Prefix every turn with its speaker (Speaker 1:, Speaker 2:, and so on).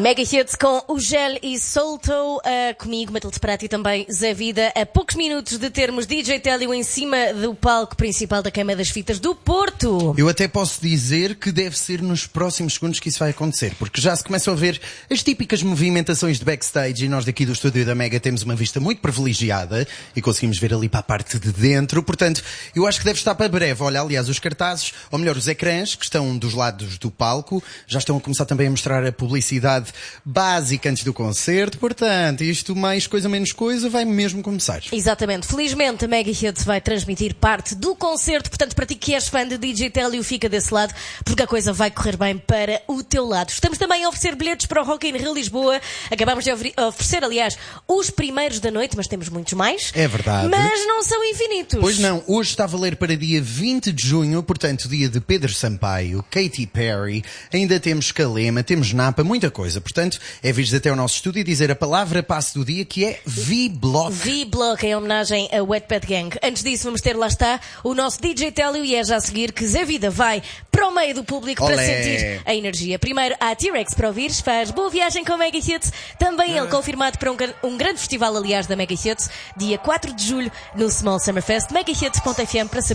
Speaker 1: Mega Hits com o Gel e Solto, comigo, Matilde Prati e também Zé Vida, a poucos minutos de termos DJ Télio em cima do palco principal da Queima das Fitas do Porto.
Speaker 2: Eu até posso dizer que deve ser nos próximos segundos que isso vai acontecer, porque já se começam a ver as típicas movimentações de backstage e nós daqui do estúdio da Mega temos uma vista muito privilegiada e conseguimos ver ali para a parte de dentro, portanto, eu acho que deve estar para breve. Olha, aliás, os cartazes, ou melhor, os ecrãs que estão dos lados do palco, já estão a começar também a mostrar a publicidade básica antes do concerto, portanto, isto mais coisa menos coisa vai mesmo começar.
Speaker 1: Exatamente. Felizmente a Mega Hits vai transmitir parte do concerto, portanto, para ti que és fã de DJ Télio, fica desse lado, porque a coisa vai correr bem para o teu lado. Estamos também a oferecer bilhetes para o Rock in Rio Lisboa. Acabámos de oferecer, aliás, os primeiros da noite, mas temos muitos mais.
Speaker 2: É verdade.
Speaker 1: Mas não são infinitos.
Speaker 2: Pois não, hoje está a valer para dia 20 de junho, portanto, dia de Pedro Sampaio, Katy Perry, ainda temos Calema, temos Napa, muita coisa. Portanto, é vir até ao nosso estúdio e dizer a palavra passe do dia, que é V-Block.
Speaker 1: V-Block, em homenagem a Wetpad Gang. Antes disso, vamos ter, lá está, o nosso DJ Télio, e é já a seguir que Zé Vida vai para o meio do público para sentir a energia. Primeiro, há T-Rex para ouvires, faz boa viagem com Mega Hits. Também ele confirmado para um grande festival, aliás, da Mega Hits, dia 4 de julho, no Small Summer Fest. Megahits.fm para saber